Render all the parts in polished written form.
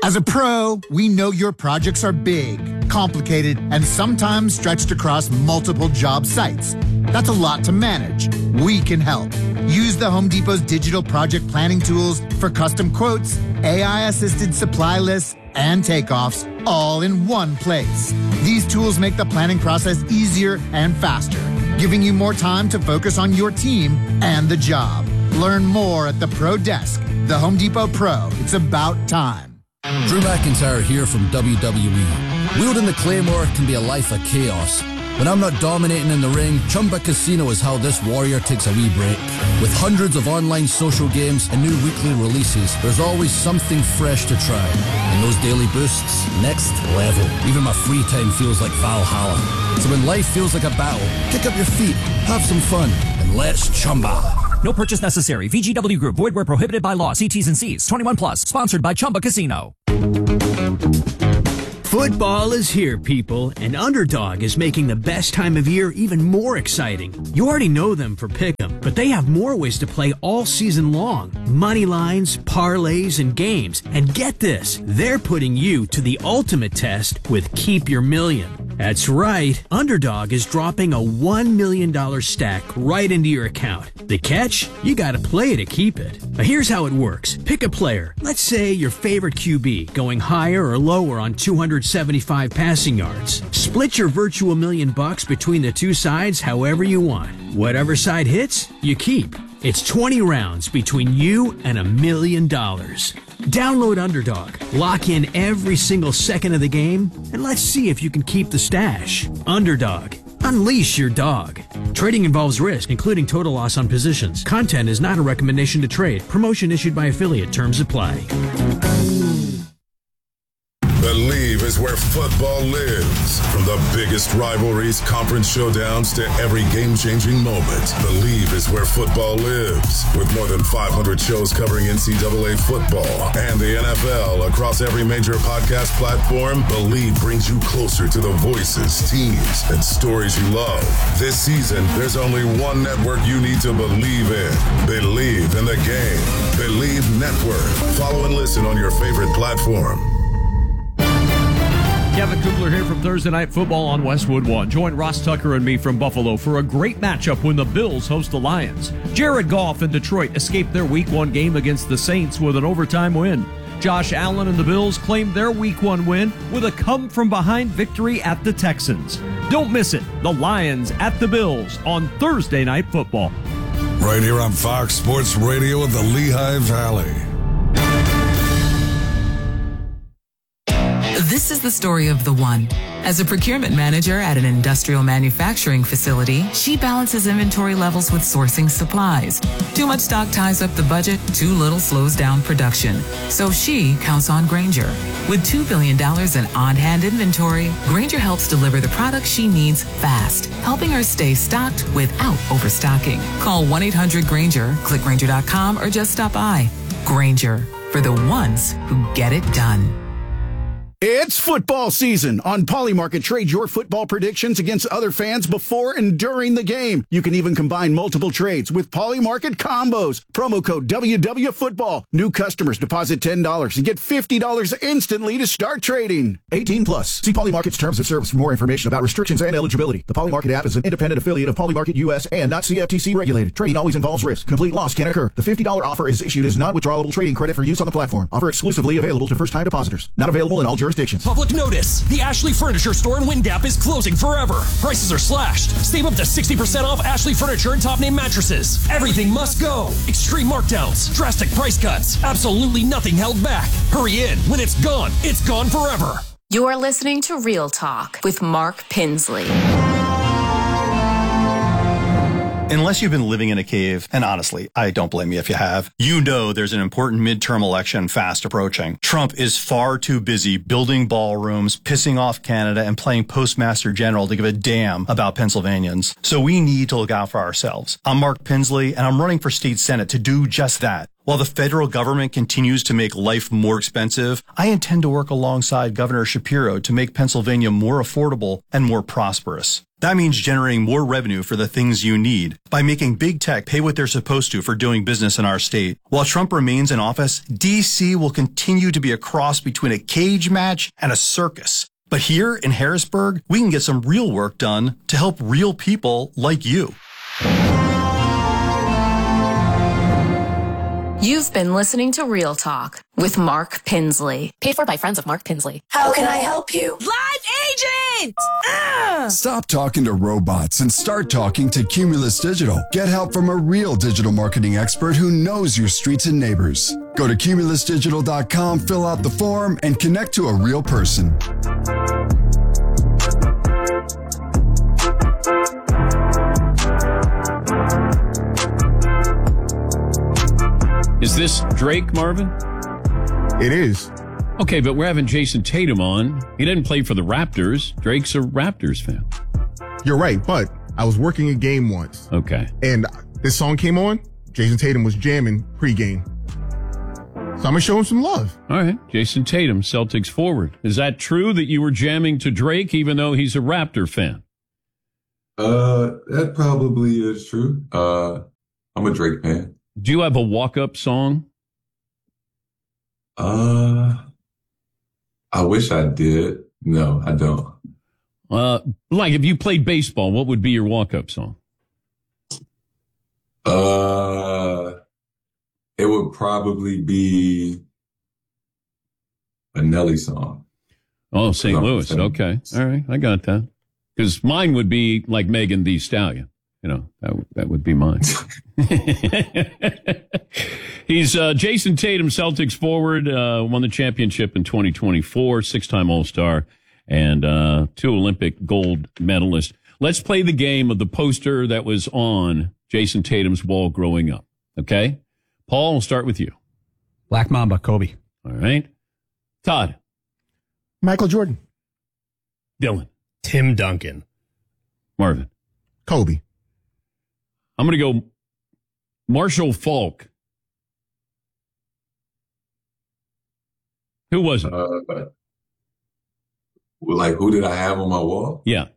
As a pro, we know your projects are big, complicated, and sometimes stretched across multiple job sites. That's a lot to manage. We can help. Use the Home Depot's digital project planning tools for custom quotes, AI-assisted supply lists, and takeoffs all in one place. These tools make the planning process easier and faster, giving you more time to focus on your team and the job. Learn more at the Pro Desk. The Home Depot Pro. It's about time. Drew McIntyre here from WWE. Wielding the Claymore can be a life of chaos. When I'm not dominating in the ring, Chumba Casino is how this warrior takes a wee break. With hundreds of online social games and new weekly releases, there's always something fresh to try. And those daily boosts, next level. Even my free time feels like Valhalla. So when life feels like a battle, kick up your feet, have some fun, and let's Chumba. No purchase necessary. VGW Group. Void where prohibited by law. See T's and C's. 21 plus. Sponsored by Chumba Casino. Football is here, people, and Underdog is making the best time of year even more exciting. You already know them for Pick'em, but they have more ways to play all season long. Money lines, parlays, and games. And get this, they're putting you to the ultimate test with Keep Your Million. That's right, Underdog is dropping a $1 million stack right into your account. The catch? You gotta play to keep it. Now here's how it works. Pick a player. Let's say your favorite QB, going higher or lower on 275 passing yards. Split your virtual $1 million between the two sides however you want. Whatever side hits, you keep. It's 20 rounds between you and $1 million. Download Underdog, lock in every single second of the game, and let's see if you can keep the stash. Underdog. Unleash your dog. Trading involves risk, including total loss on positions. Content is not a recommendation to trade. Promotion issued by affiliate. Terms apply. Believe is where football lives. From the biggest rivalries, conference showdowns, to every game-changing moment. Believe is where football lives. With more than 500 shows covering NCAA football and the NFL across every major podcast platform, Believe brings you closer to the voices, teams, and stories you love. This season, there's only one network you need to believe in. Believe in the game. Believe Network. Follow and listen on your favorite platform. Kevin Kugler here from Thursday Night Football on Westwood One. Join Ross Tucker and me from Buffalo for a great matchup when the Bills host the Lions. Jared Goff and Detroit escaped their Week 1 game against the Saints with an overtime win. Josh Allen and the Bills claimed their Week 1 win with a come-from-behind victory at the Texans. Don't miss it. The Lions at the Bills on Thursday Night Football. Right here on Fox Sports Radio of the Lehigh Valley. This is the story of the one. As a procurement manager at an industrial manufacturing facility, she balances inventory levels with sourcing supplies. Too much stock ties up the budget, too little slows down production. So she counts on Grainger. With $2 billion in on-hand inventory, Grainger helps deliver the products she needs fast, helping her stay stocked without overstocking. Call 1-800-GRAINGER, click Grainger.com, or just stop by. Grainger, for the ones who get it done. It's football season. On Polymarket, trade your football predictions against other fans before and during the game. You can even combine multiple trades with Polymarket combos. Promo code WWFootball. New customers deposit $10 and get $50 instantly to start trading. 18 plus. See Polymarket's terms of service for more information about restrictions and eligibility. The Polymarket app is an independent affiliate of Polymarket US and not CFTC regulated. Trading always involves risk. Complete loss can occur. The $50 offer is issued as non-withdrawable trading credit for use on the platform. Offer exclusively available to first-time depositors. Not available in all jurisdictions. Public notice. The Ashley Furniture Store in Wind Gap is closing forever. Prices are slashed. Save up to 60% off Ashley Furniture and top name mattresses. Everything must go. Extreme markdowns. Drastic price cuts. Absolutely nothing held back. Hurry in. When it's gone forever. You're listening to Real Talk with Mark Pinsley. Unless you've been living in a cave, and honestly, I don't blame you if you have, you know there's an important midterm election fast approaching. Trump is far too busy building ballrooms, pissing off Canada, and playing Postmaster General to give a damn about Pennsylvanians. So we need to look out for ourselves. I'm Mark Pinsley, and I'm running for state senate to do just that. While the federal government continues to make life more expensive, I intend to work alongside Governor Shapiro to make Pennsylvania more affordable and more prosperous. That means generating more revenue for the things you need by making big tech pay what they're supposed to for doing business in our state. While Trump remains in office, D.C. will continue to be a cross between a cage match and a circus. But here in Harrisburg, we can get some real work done to help real people like you. You've been listening to Real Talk with Mark Pinsley. Paid for by friends of Mark Pinsley. How can I help you? Live agent! Stop talking to robots and start talking to Cumulus Digital. Get help from a real digital marketing expert who knows your streets and neighbors. Go to cumulusdigital.com, fill out the form, and connect to a real person. Is this Drake, Marvin? It is. Okay, but we're having Jason Tatum on. He didn't play for the Raptors. Drake's a Raptors fan. You're right, but I was working a game once. Okay. And this song came on. Jason Tatum was jamming pregame. So I'm going to show him some love. All right. Jason Tatum, Celtics forward. Is that true that you were jamming to Drake even though he's a Raptor fan? That probably is true. I'm a Drake fan. Do you have a walk-up song? I wish I did. No, I don't. Like if you played baseball, what would be your walk-up song? It would probably be a Nelly song. Oh, St. Louis. Okay. All right. I got that. Because mine would be like Megan Thee Stallion. You know, that would be mine. He's Jason Tatum, Celtics forward, won the championship in 2024, 6-time All-Star, and 2 Olympic gold medalist. Let's play the game of the poster that was on Jason Tatum's wall growing up. Okay? Paul, we'll start with you. Black Mamba, Kobe. All right. Todd. Michael Jordan. Dylan. Tim Duncan. Marvin. Kobe. I'm going to go Marshall Faulk. Who was it? Like, who did I have on my wall? Yeah.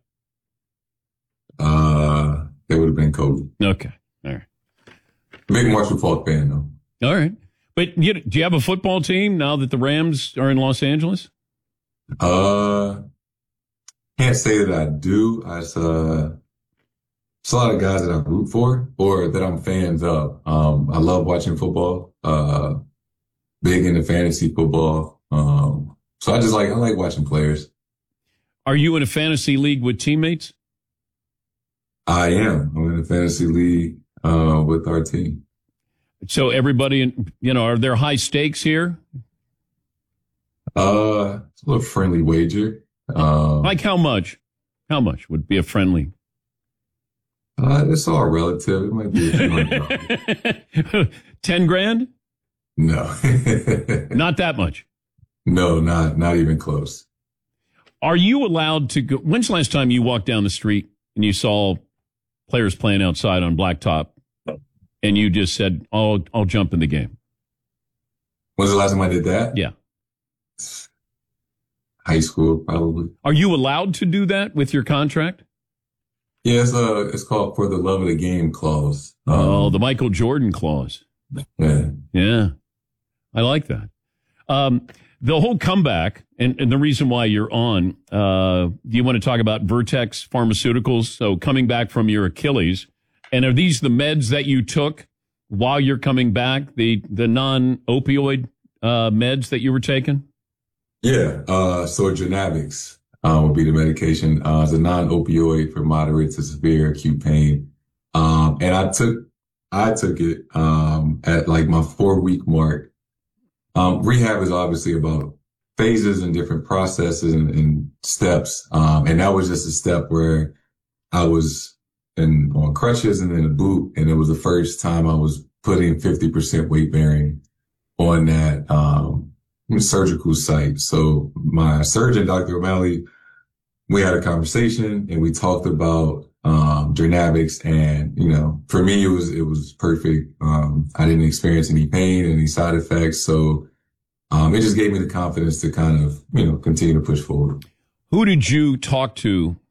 It would have been Kobe. Okay. All right. Big Marshall Faulk fan, though. All right. But do you have a football team now that the Rams are in Los Angeles? Can't say that I do. It's a lot of guys that I root for or that I'm fans of. I love watching football. Big into fantasy football. So I like watching players. Are you in a fantasy league with teammates? I am. I'm in a fantasy league with our team. So everybody, are there high stakes here? It's a little friendly wager. Like how much? How much would be a friendly? It's all relative. It might be $200. 10 grand? No. Not that much? No, not even close. Are you allowed to go? When's the last time you walked down the street and you saw players playing outside on blacktop and you just said, I'll jump in the game? When's the last time I did that? Yeah. High school, probably. Are you allowed to do that with your contract? Yeah, it's called for the love of the game clause. The Michael Jordan clause. Yeah. I like that. The whole comeback and the reason why you're on, do you want to talk about Vertex Pharmaceuticals? So coming back from your Achilles, and are these the meds that you took while you're coming back? The non-opioid meds that you were taking? Yeah. So Genavix would be the medication. It's a non-opioid for moderate to severe acute pain. And I took it at like my 4-week mark. Rehab is obviously about phases and different processes and steps. And that was just a step where I was on crutches and in a boot. And it was the first time I was putting 50% weight bearing on that, surgical site. So my surgeon, Dr. O'Malley, we had a conversation and we talked about, Genavix, and, for me, it was perfect. I didn't experience any pain, any side effects. So, it just gave me the confidence to kind of, continue to push forward. Who did you talk to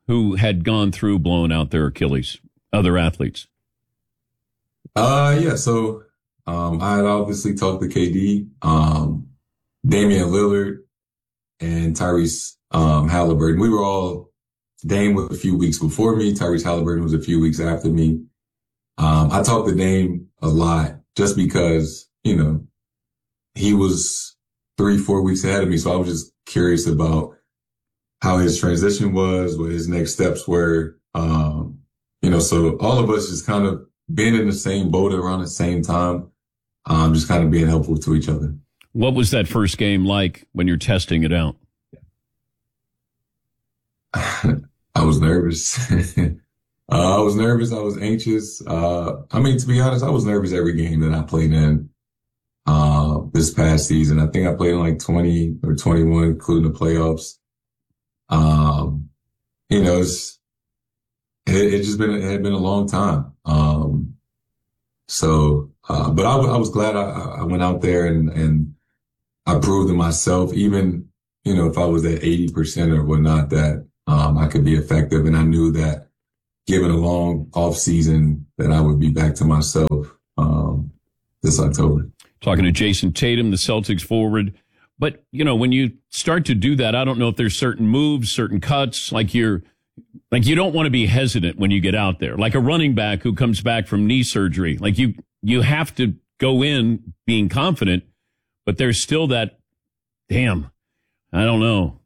who had gone through blowing out their Achilles? Other athletes? Yeah. So I had obviously talked to KD, Damian Lillard, and Tyrese Halliburton. We were all, Dame was a few weeks before me. Tyrese Halliburton was a few weeks after me. I talked to Dame a lot just because, he was 3-4 weeks ahead of me. So I was just curious about how his transition was, what his next steps were. So all of us just kind of being in the same boat around the same time, just kind of being helpful to each other. What was that first game like when you're testing it out? I was nervous. I was nervous. I was anxious. To be honest, I was nervous every game that I played in this past season. I think I played in like 20 or 21, including the playoffs. It had been a long time. But I was glad I went out there and I proved to myself, even, if I was at 80% or whatnot, that I could be effective. And I knew that given a long off season that I would be back to myself this October. Talking to Jason Tatum, the Celtics forward. But, when you start to do that, I don't know if there's certain moves, certain cuts, you don't want to be hesitant when you get out there. Like a running back who comes back from knee surgery. Like you have to go in being confident, but there's still that, damn, I don't know.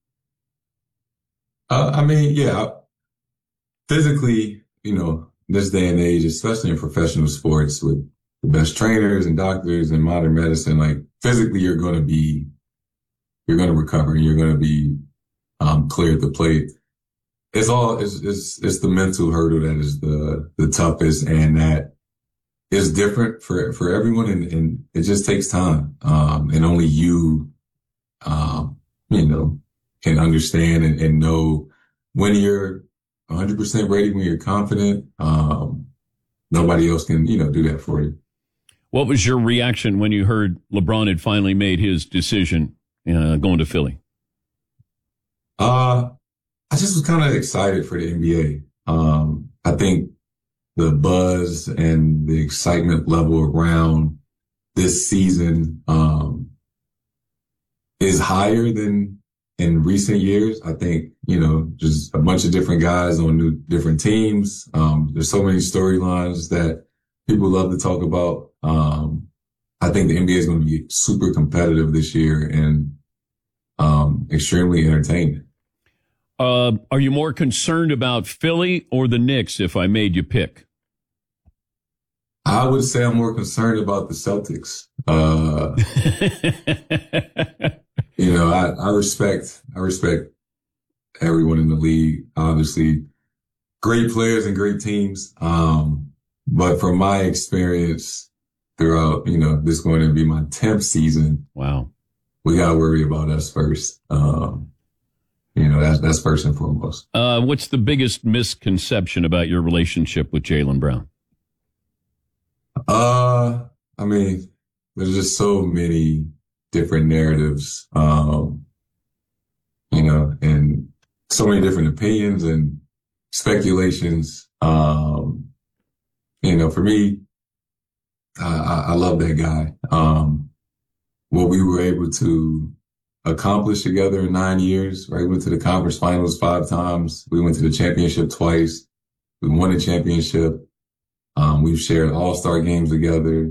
Physically, this day and age, especially in professional sports with the best trainers and doctors in modern medicine, like physically you're going to recover and you're going to be clear at the plate. It's the mental hurdle that is the toughest, and that is different for everyone. And it just takes time. And only you, can understand and know when you're 100% ready, when you're confident. Nobody else can, do that for you. What was your reaction when you heard LeBron had finally made his decision going to Philly? I just was kind of excited for the NBA. I think the buzz and the excitement level around this season is higher than in recent years. I think, just a bunch of different guys on different teams. There's so many storylines that people love to talk about. I think the NBA is going to be super competitive this year and extremely entertaining. Are you more concerned about Philly or the Knicks, if I made you pick? I would say I'm more concerned about the Celtics. I respect everyone in the league. Obviously, great players and great teams. But from my experience throughout, this is going to be my 10th season. Wow. We got to worry about us first. That's first and foremost. What's the biggest misconception about your relationship with Jaylen Brown? There's just so many different narratives, and so many different opinions and speculations. For me, I love that guy. What we were able to accomplish together in 9 years, right? We went to the conference finals 5 times. We went to the championship twice. We won the championship. We've shared all-star games together.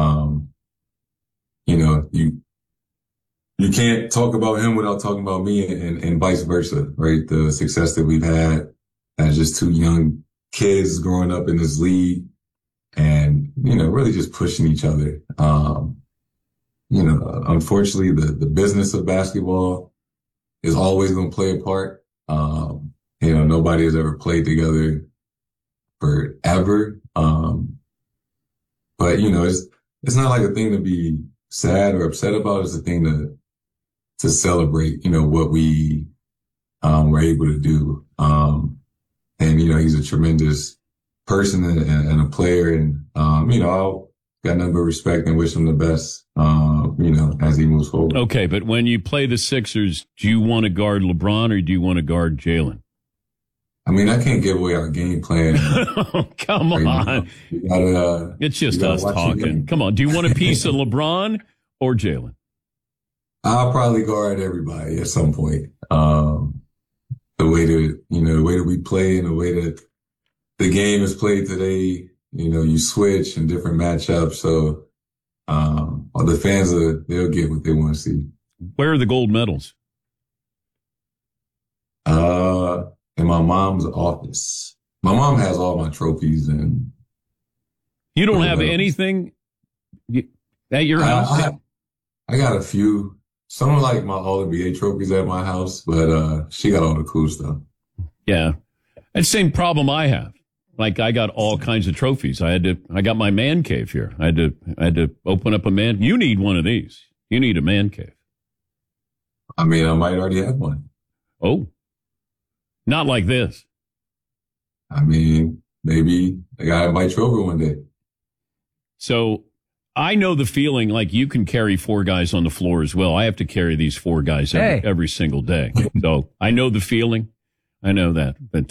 You can't talk about him without talking about me and vice versa, right? The success that we've had as just 2 young kids growing up in this league and, really just pushing each other. Unfortunately, the business of basketball is always going to play a part. Nobody has ever played together forever. But it's not like a thing to be sad or upset about. It's a thing to celebrate, what we were able to do. He's a tremendous person and a player. And, I'll got nothing but respect and wish him the best, as he moves forward. Okay, but when you play the Sixers, do you want to guard LeBron or do you want to guard Jaylen? I mean, I can't give away our game plan. Oh, come on. It's just us talking. Come on. Do you want a piece of LeBron or Jalen? I'll probably guard everybody at some point. The way that we play and the way that the game is played today, you switch in different matchups. So, the fans, they'll get what they want to see. Where are the gold medals? In my mom's office. My mom has all my trophies, and you don't have anything at your house? I got a few. Some are like my All-NBA trophies at my house, but she got all the cool stuff. Yeah, that's the same problem I have. Like I got all kinds of trophies. I got my man cave here. I had to open up a man. You need one of these. You need a man cave. I mean, I might already have one. Oh. Not like this. I mean, maybe I got to invite you over one day. So I know the feeling like you can carry 4 guys on the floor as well. I have to carry these 4 guys every single day. So I know the feeling. I know that. But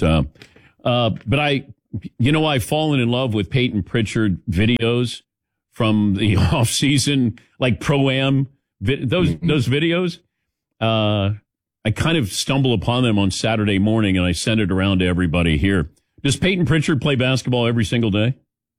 I've fallen in love with Peyton Pritchard videos from the off season, like Pro-Am, those videos. I kind of stumble upon them on Saturday morning, and I send it around to everybody here. Does Peyton Pritchard play basketball every single day?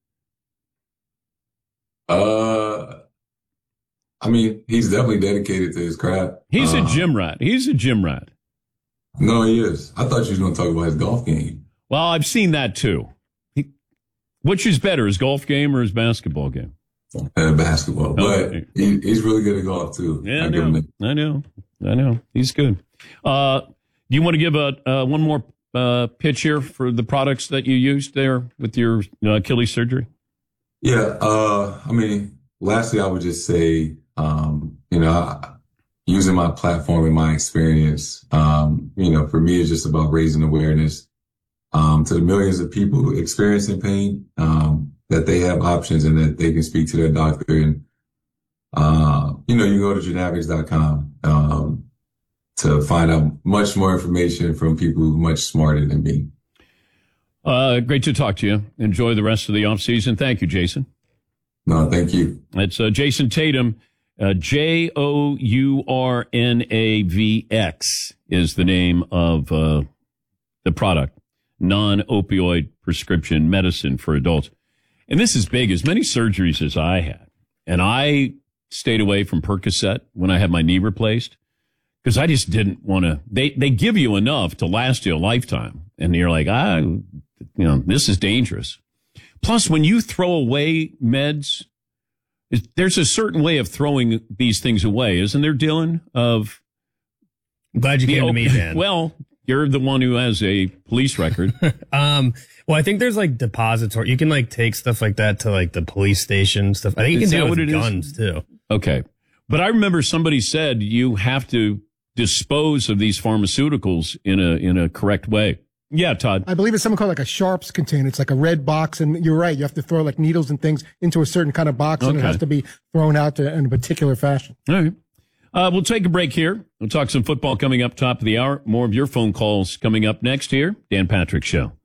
I mean, he's definitely dedicated to his craft. He's a gym rat. No, he is. I thought you were going to talk about his golf game. Well, I've seen that too. Which is better, his golf game or his basketball game? Basketball, but he's really good at golf too. Yeah, I know. He's good. Do you want to give one more pitch here for the products that you used there with your Achilles surgery? Yeah. I mean, lastly, I would just say, using my platform and my experience, for me, it's just about raising awareness to the millions of people experiencing pain, that they have options and that they can speak to their doctor. And, you can go to Genavix.com to find out much more information from people much smarter than me. Great to talk to you. Enjoy the rest of the off season. Thank you, Jason. No, thank you. It's Jason Tatum. JOURNAVX is the name of the product. Non-opioid prescription medicine for adults. And this is big. As many surgeries as I had. And I stayed away from Percocet when I had my knee replaced because I just didn't want to. They give you enough to last you a lifetime. And you're like, this is dangerous. Plus, when you throw away meds, there's a certain way of throwing these things away, isn't there, Dylan? I'm glad you came to me, Dan. Well, you're the one who has a police record. Well, I think there's like depository. You can like take stuff like that to like the police station stuff. I think you can do it with guns too. Okay. But I remember somebody said you have to dispose of these pharmaceuticals in a correct way. Yeah, Todd. I believe it's something called like a Sharps container. It's like a red box, and you're right. You have to throw like needles and things into a certain kind of box, and it has to be thrown out in a particular fashion. All right. We'll take a break here. We'll talk some football coming up top of the hour. More of your phone calls coming up next here. Dan Patrick Show.